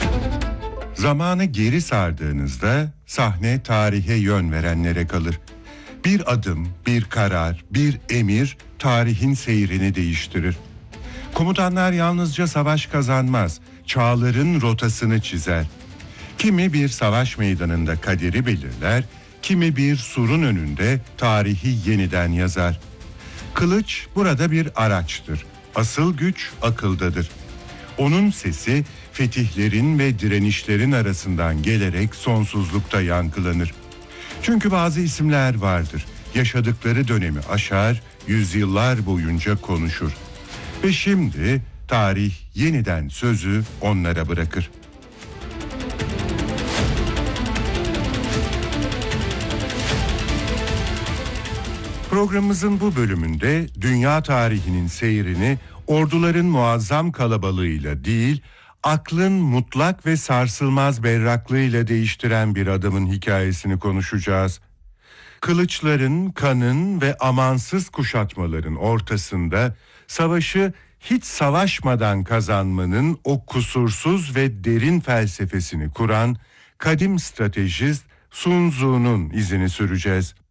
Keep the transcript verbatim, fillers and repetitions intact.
Zamanı geri sardığınızda sahne tarihe yön verenlere kalır. Bir adım, bir karar, bir emir tarihin seyrini değiştirir. Komutanlar yalnızca savaş kazanmaz, çağların rotasını çizer. Kimi bir savaş meydanında kaderi belirler, kimi bir surun önünde tarihi yeniden yazar. Kılıç burada bir araçtır. Asıl güç akıldadır. Onun sesi fetihlerin ve direnişlerin arasından gelerek sonsuzlukta yankılanır. Çünkü bazı isimler vardır. Yaşadıkları dönemi aşar, yüzyıllar boyunca konuşur. Ve şimdi tarih yeniden sözü onlara bırakır. Programımızın bu bölümünde dünya tarihinin seyrini orduların muazzam kalabalığıyla değil, aklın mutlak ve sarsılmaz berraklığıyla değiştiren bir adamın hikayesini konuşacağız. Kılıçların, kanın ve amansız kuşatmaların ortasında savaşı hiç savaşmadan kazanmanın o kusursuz ve derin felsefesini kuran kadim stratejist Sun Tzu'nun izini süreceğiz.